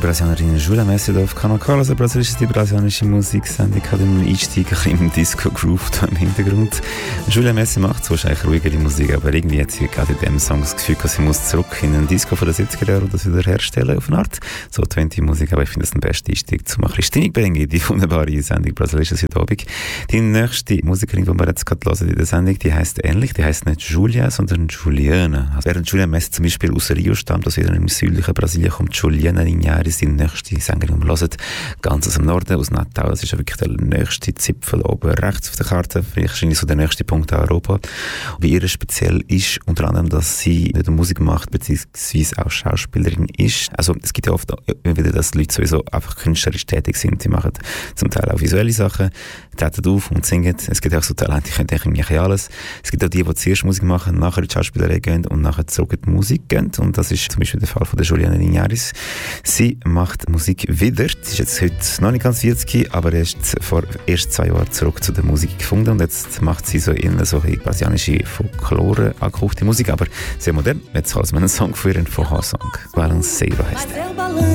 Brasilianerin Julia Messi auf Kanal K. Also Brasilien ist die brasilianische Musiksendung, hat im Einstieg ein bisschen im Disco-Groove da im Hintergrund. Julia Messi macht zwar eigentlich ruhigere Musik, aber irgendwie hat sie gerade in diesem Song das Gefühl, dass sie muss zurück in den Disco von den 70er Jahren und das wieder herstellen auf eine Art. So 20-Musik, aber ich finde das den besten Einstieg, um ein bisschen Stimmung bringen, die wunderbare Sendung Brasilisch ist heute Abend. Die nächste Musikerin, die wir jetzt gerade hören in der Sendung, die heisst ähnlich, die heisst nicht Julia, sondern Juliana. Also während Julia Messi zum Beispiel aus Rio stammt, aus wieder im südlichen Brasilien, kommt Juliana Linhares, die nächste Sängerin, die wir hören, ganz aus dem Norden, aus Natal. Das ist ja wirklich der nächste Zipfel oben rechts auf der Karte, wahrscheinlich so der nächste Punkt in Europa. Bei ihr speziell ist unter anderem, dass sie nicht nur Musik macht, beziehungsweise auch Schauspielerin ist. Also es gibt ja oft immer wieder, dass Leute sowieso einfach künstlerisch tätig sind. Die machen zum Teil auch visuelle Sachen, treten auf und singen. Es gibt auch so Talente, die können eigentlich alles. Es gibt auch die zuerst Musik machen, nachher in die Schauspielerei gehen und nachher zurück in die Musik gehen. Und das ist zum Beispiel der Fall von der Juliana Linhares. Sie macht Musik wieder. Sie ist jetzt heute noch nicht ganz 40, aber erst 2 Jahren zurück zu der Musik gefunden. Und jetzt macht sie so eine brasilianische Folklore angehauchte Musik, aber sehr modern. Jetzt hören wir einen Song für ihren Vorher-Song. Balanceiro heisst er.